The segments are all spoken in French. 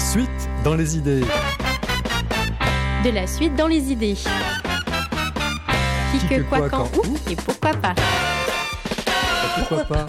Suite dans les idées. De la suite dans les idées. Qui, que, quoi, quand, où et pourquoi pas. Pourquoi pas?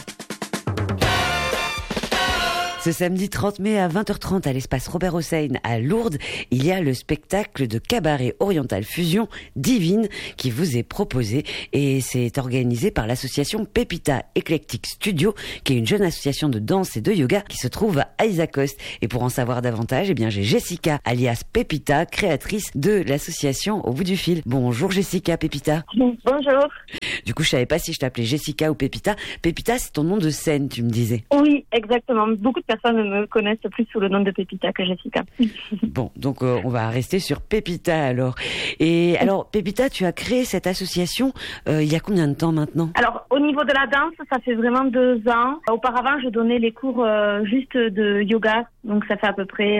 Ce samedi 30 mai à 20h30 à l'espace Robert Hossein à Lourdes, il y a le spectacle de cabaret oriental fusion Divine qui vous est proposé et c'est organisé par l'association Pépita Eclectic Studio qui est une jeune association de danse et de yoga qui se trouve à Isacoste. Et pour en savoir davantage, j'ai Jessica alias Pépita, créatrice de l'association Au bout du fil. Bonjour Jessica Pépita. Bonjour. Du coup, je savais pas si je t'appelais Jessica ou Pépita. Pépita, c'est ton nom de scène, tu me disais. Oui, exactement. Beaucoup de personnes me connaissent plus sous le nom de Pépita que Jessica. Bon, donc on va rester sur Pépita alors. Et alors, Pépita, tu as créé cette association il y a combien de temps maintenant? Alors, au niveau de la danse, ça fait vraiment 2 ans. Auparavant, je donnais les cours juste de yoga, donc ça fait à peu près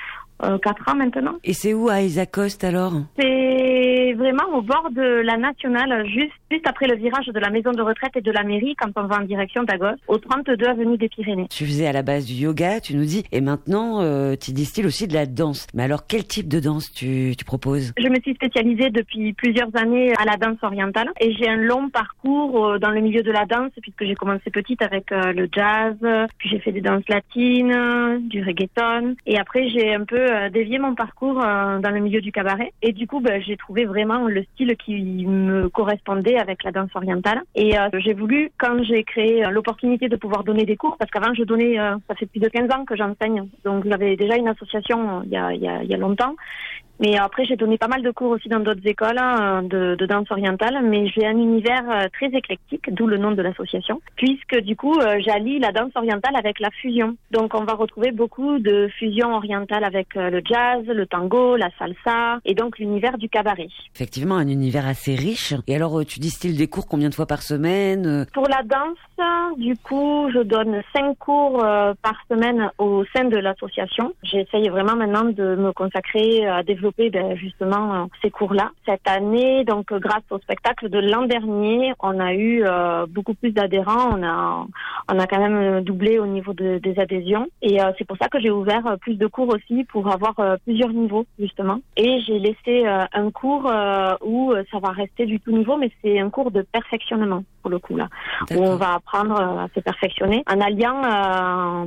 4 ans maintenant. Et c'est où à Isacoste alors? C'est vraiment au bord de la nationale, juste après le virage de la maison de retraite et de la mairie, quand on va en direction d'Agos, au 32 avenue des Pyrénées. Tu faisais à la base du yoga, tu nous dis, et maintenant tu distilles aussi de la danse. Mais alors quel type de danse tu proposes? Je me suis spécialisée depuis plusieurs années à la danse orientale et j'ai un long parcours dans le milieu de la danse puisque j'ai commencé petite avec le jazz, puis j'ai fait des danses latines, du reggaeton et après j'ai un peu dévié mon parcours dans le milieu du cabaret et du coup j'ai trouvé vraiment le style qui me correspondait avec la danse orientale et j'ai voulu, quand j'ai créé l'opportunité de pouvoir donner des cours, parce qu'avant je donnais, ça fait plus de 15 ans que j'enseigne, donc j'avais déjà une association il y a longtemps. Mais après, j'ai donné pas mal de cours aussi dans d'autres écoles de danse orientale, mais j'ai un univers très éclectique, d'où le nom de l'association, puisque du coup, j'allie la danse orientale avec la fusion. Donc, on va retrouver beaucoup de fusion orientale avec le jazz, le tango, la salsa, et donc l'univers du cabaret. Effectivement, un univers assez riche. Et alors, tu distilles des cours combien de fois par semaine? Pour la danse, du coup, je donne 5 cours par semaine au sein de l'association. J'essaye vraiment maintenant de me consacrer à développer justement ces cours-là. Cette année, donc grâce au spectacle de l'an dernier, on a eu beaucoup plus d'adhérents. On a quand même doublé au niveau des adhésions. Et c'est pour ça que j'ai ouvert plus de cours aussi pour avoir plusieurs niveaux justement. Et j'ai laissé un cours où ça va rester du tout niveau, mais c'est un cours de perfectionnement pour le coup là, où on va apprendre à se perfectionner en alliant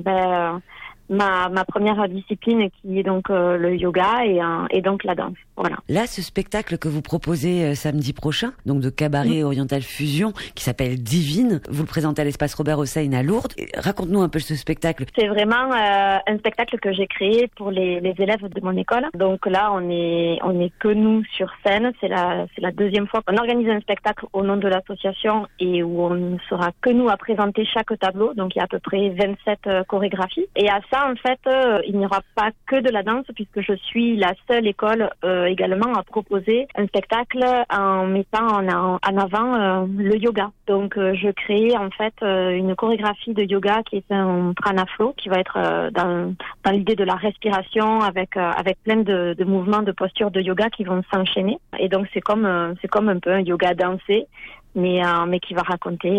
ma première discipline qui est donc le yoga et donc la danse. Voilà. Là, ce spectacle que vous proposez samedi prochain, donc de cabaret oriental fusion, qui s'appelle Divine, vous le présentez à l'espace Robert Hossein à Lourdes. Raconte-nous un peu ce spectacle. C'est vraiment un spectacle que j'ai créé pour les élèves de mon école. Donc là, on est que nous sur scène. C'est la 2e fois qu'on organise un spectacle au nom de l'association et où on ne sera que nous à présenter chaque tableau. Donc il y a à peu près 27 chorégraphies. Et à ça, en fait, il n'y aura pas que de la danse puisque je suis la seule école également à proposer un spectacle en mettant en avant le yoga. Donc je crée en fait une chorégraphie de yoga qui est un prana flow qui va être dans l'idée de la respiration avec plein de mouvements, de postures de yoga qui vont s'enchaîner. Et donc c'est comme un peu un yoga dansé. Mais qui va raconter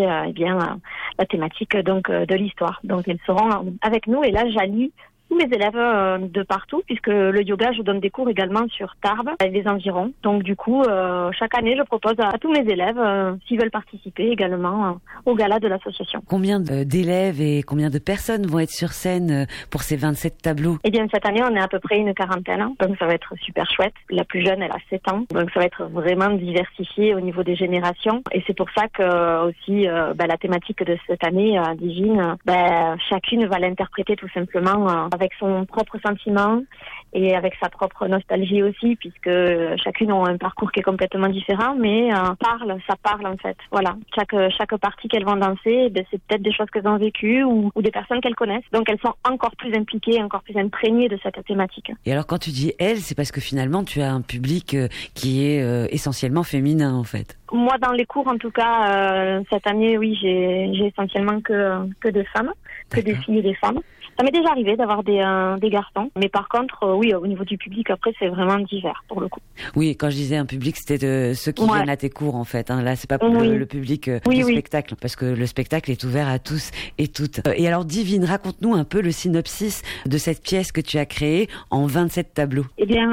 la thématique donc de l'histoire. Donc ils seront avec nous et là j'allie tous mes élèves de partout puisque le yoga je donne des cours également sur Tarbes et les environs. Donc du coup chaque année je propose à tous mes élèves s'ils veulent participer également au gala de l'association. Combien d'élèves et combien de personnes vont être sur scène pour ces 27 tableaux? Eh bien cette année on est à peu près une quarantaine, donc ça va être super chouette. La plus jeune elle a 7 ans, donc ça va être vraiment diversifié au niveau des générations et c'est pour ça que aussi la thématique de cette année Divine, chacune va l'interpréter tout simplement avec son propre sentiment et avec sa propre nostalgie aussi, puisque chacune a un parcours qui est complètement différent, mais ça parle en fait. Voilà, chaque partie qu'elles vont danser, c'est peut-être des choses qu'elles ont vécues ou des personnes qu'elles connaissent. Donc elles sont encore plus impliquées, encore plus imprégnées de cette thématique. Et alors quand tu dis elles, c'est parce que finalement tu as un public qui est essentiellement féminin en fait. Moi dans les cours en tout cas, cette année oui j'ai essentiellement que des femmes, que des filles et des femmes. Ça m'est déjà arrivé d'avoir des garçons, mais par contre, oui, au niveau du public, après, c'est vraiment divers pour le coup. Oui, quand je disais un public, c'était de ceux qui viennent à tes cours en fait. Hein. Là, c'est pas le public du spectacle, parce que le spectacle est ouvert à tous et toutes. Et alors, Divine, raconte-nous un peu le synopsis de cette pièce que tu as créée en 27 tableaux. Eh bien,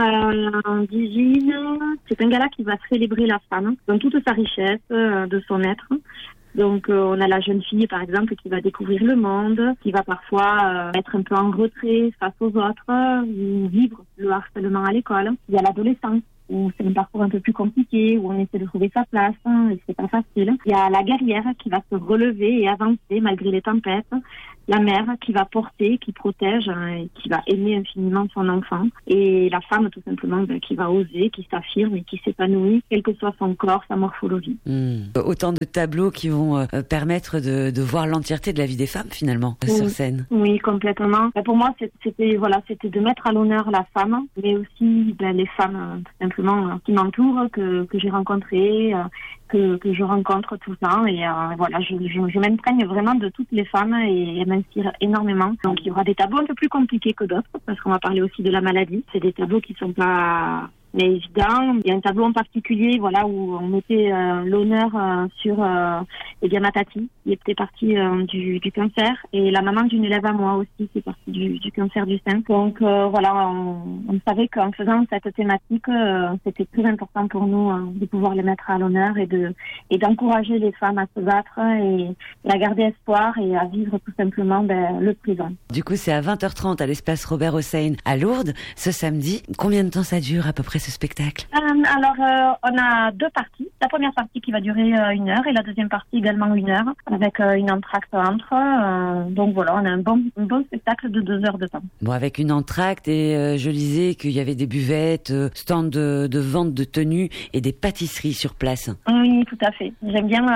Divine, c'est un gala qui va célébrer la femme dans toute sa richesse de son être. Donc, on a la jeune fille, par exemple, qui va découvrir le monde, qui va parfois être un peu en retrait face aux autres, ou vivre le harcèlement à l'école. Il y a l'adolescence, où c'est un parcours un peu plus compliqué, où on essaie de trouver sa place, et c'est pas facile. Il y a la guerrière qui va se relever et avancer malgré les tempêtes. La mère qui va porter, qui protège, et qui va aimer infiniment son enfant. Et la femme, tout simplement, qui va oser, qui s'affirme et qui s'épanouit, quel que soit son corps, sa morphologie. Autant de tableaux qui vont permettre de voir l'entièreté de la vie des femmes, finalement, sur scène. Oui, complètement. Pour moi, c'était de mettre à l'honneur la femme, mais aussi les femmes, tout simplement, qui m'entourent, que j'ai rencontrées, que je rencontre tout le temps. Et voilà, je m'imprègne vraiment de toutes les femmes et elles m'inspirent énormément. Donc il y aura des tableaux un peu plus compliqués que d'autres, parce qu'on va parler aussi de la maladie. C'est des tableaux qui sont pas évidents. Il y a un tableau en particulier, voilà, où on mettait l'honneur sur ma tati, qui était partie du cancer, et la maman d'une élève à moi aussi, qui est partie du cancer du sein. Donc voilà, on savait qu'en faisant cette thématique, c'était très important pour nous de pouvoir les mettre à l'honneur et d'encourager les femmes à se battre et à garder espoir et à vivre tout simplement le présent. Du coup, c'est à 20h30 à l'espace Robert Hossein à Lourdes, ce samedi. Combien de temps ça dure à peu près ce spectacle? Alors, on a 2 parties. La première partie qui va durer 1 heure et la deuxième partie également 1 heure, avec une entracte entre. Donc voilà, on a un bon spectacle de 2 heures de temps. Bon, avec une entracte et je lisais qu'il y avait des buvettes, stands de vente de tenues et des pâtisseries sur place. Oui, tout à fait. J'aime bien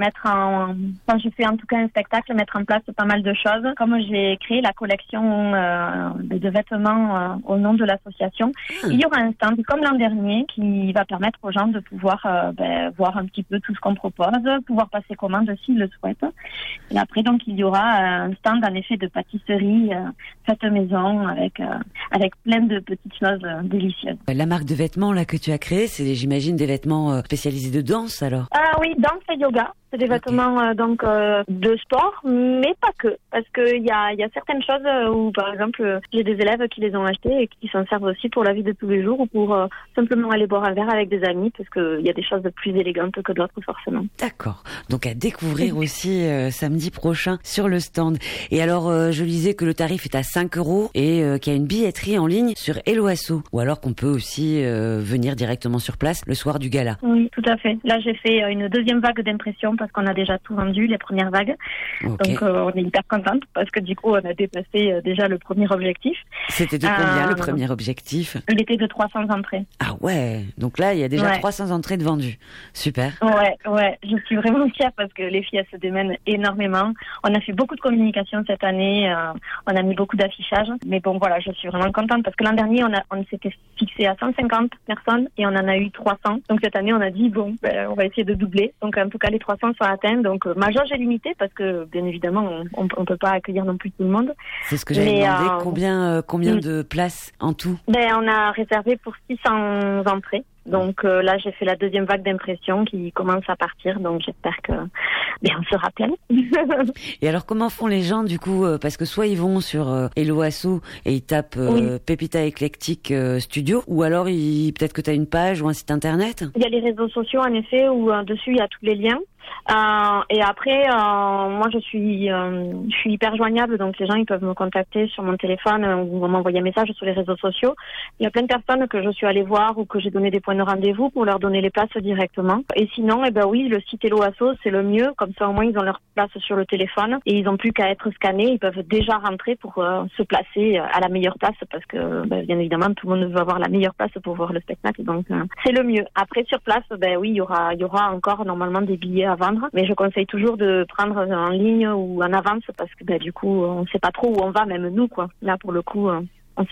quand je fais en tout cas un spectacle, mettre en place pas mal de choses. Comme j'ai créé la collection de vêtements au nom de l'association, il y aura un stand comme l'an dernier qui va permettre aux gens de pouvoir voir un petit peu tout ce qu'on propose, pouvoir passer commande s'ils le souhaitent. Et après, donc, il y aura un stand en effet de pâtisserie faite maison avec plein de petites choses délicieuses. La marque de vêtements là que tu as créée, c'est j'imagine des vêtements spécialisés de danse alors? Oui, danse et yoga. C'est des vêtements de sport, mais pas que. Parce qu'il y a certaines choses où, par exemple, j'ai des élèves qui les ont achetés et qui s'en servent aussi pour la vie de tous les jours ou pour simplement aller boire un verre avec des amis, parce qu'il y a des choses plus élégantes que d'autres, forcément. D'accord. Donc à découvrir aussi samedi prochain sur le stand. Et alors, je lisais que le tarif est à 5 € et qu'il y a une billetterie en ligne sur Helloasso. Ou alors qu'on peut aussi venir directement sur place le soir du gala. Oui, tout à fait. Là, j'ai fait une deuxième vague d'impression parce qu'on a déjà tout vendu, les premières vagues. Okay. Donc, on est hyper contente parce que du coup, on a dépassé déjà le premier objectif. C'était de combien le premier objectif? Il était de 300 entrées. Ah ouais, donc là, il y a déjà 300 entrées de vendues. Super. Ouais, je suis vraiment fière parce que les filles, elles se démènent énormément. On a fait beaucoup de communication cette année, on a mis beaucoup d'affichage. Mais bon, voilà, je suis vraiment contente parce que l'an dernier, on s'était fixé à 150 personnes et on en a eu 300. Donc cette année, on a dit, on va essayer de doubler. Donc en tout cas, les 300 sont atteints. Donc ma jauge est limitée parce que, bien évidemment, on peut pas accueillir non plus tout le monde. C'est ce que j'avais demandé. Combien de places en tout? On a réservé pour 600 entrées. Donc là, j'ai fait la deuxième vague d'impression qui commence à partir. Donc j'espère que on sera plein. Et alors, comment font les gens du coup? Parce que soit ils vont sur Helloasso et ils tapent Pépita Eclectic Studio, ou alors peut-être que tu as une page ou un site internet? Il y a les réseaux sociaux en effet où dessus il y a tous les liens. Et après, moi je suis hyper joignable, donc les gens ils peuvent me contacter sur mon téléphone ou m'envoyer un message sur les réseaux sociaux. Il y a plein de personnes que je suis allée voir ou que j'ai donné des points de rendez-vous pour leur donner les places directement. Et sinon, oui, le site Helloasso c'est le mieux, comme ça au moins ils ont leur place sur le téléphone et ils n'ont plus qu'à être scannés, ils peuvent déjà rentrer pour se placer à la meilleure place parce que bien évidemment tout le monde veut avoir la meilleure place pour voir le spectacle, donc c'est le mieux. Après sur place, oui, il y aura encore normalement des billets à vendre, mais je conseille toujours de prendre en ligne ou en avance parce que du coup on sait pas trop où on va, même nous quoi. Là pour le coup on sait pas.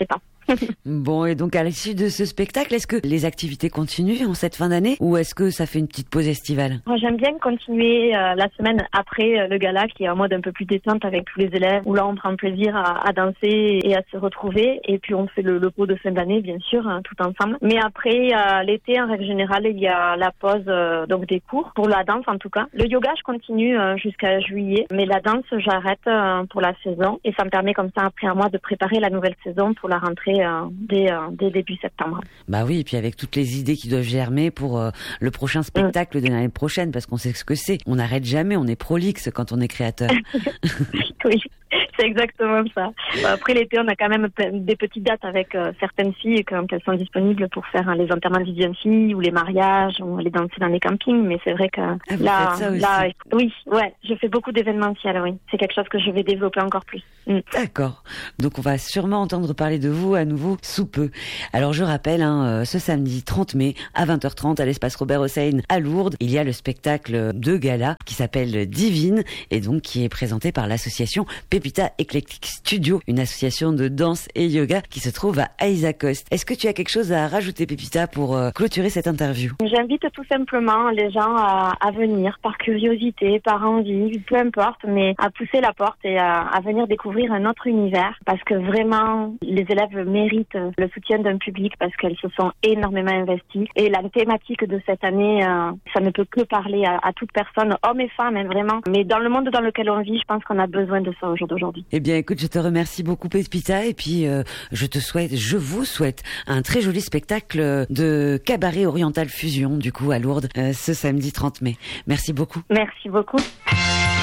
Bon, et donc à l'issue de ce spectacle, est-ce que les activités continuent en cette fin d'année ou est-ce que ça fait une petite pause estivale? Moi, j'aime bien continuer la semaine après le gala, qui est un mode un peu plus détente avec tous les élèves, où là on prend plaisir à danser et à se retrouver. Et puis on fait le pot de fin d'année, bien sûr, tout ensemble. Mais après, l'été, en règle générale, il y a la pause donc des cours, pour la danse en tout cas. Le yoga, je continue jusqu'à juillet, mais la danse, j'arrête pour la saison. Et ça me permet comme ça, après un mois, de préparer la nouvelle saison pour la rentrée dès début septembre. Bah oui, et puis avec toutes les idées qui doivent germer pour le prochain spectacle de l'année prochaine, parce qu'on sait ce que c'est. On n'arrête jamais, on est prolixe quand on est créateur. Oui. C'est exactement ça. Après l'été, on a quand même des petites dates avec certaines filles quand elles sont disponibles pour faire les enterrements de vie de jeune fille ou les mariages ou aller danser dans les campings. Mais c'est vrai que là, oui, ouais, je fais beaucoup d'événementiels, oui. C'est quelque chose que je vais développer encore plus. D'accord. Donc on va sûrement entendre parler de vous à nouveau sous peu. Alors je rappelle, ce samedi 30 mai à 20h30 à l'espace Robert Hossein à Lourdes, il y a le spectacle de gala qui s'appelle Divine et donc qui est présenté par l'association Pépita Eclectic Studio, une association de danse et yoga qui se trouve à Isacoste. Est-ce que tu as quelque chose à rajouter, Pépita, pour clôturer cette interview? J'invite tout simplement les gens à venir par curiosité, par envie, peu importe, mais à pousser la porte et à venir découvrir un autre univers, parce que vraiment les élèves méritent le soutien d'un public parce qu'elles se sont énormément investies. Et la thématique de cette année, ça ne peut que parler à toute personne, hommes et femmes, hein, vraiment. Mais dans le monde dans lequel on vit, je pense qu'on a besoin de ça au jour d'aujourd'hui. Eh bien, écoute, je te remercie beaucoup, Pépita, et puis je vous souhaite un très joli spectacle de cabaret oriental fusion, du coup, à Lourdes, ce samedi 30 mai. Merci beaucoup. Merci beaucoup.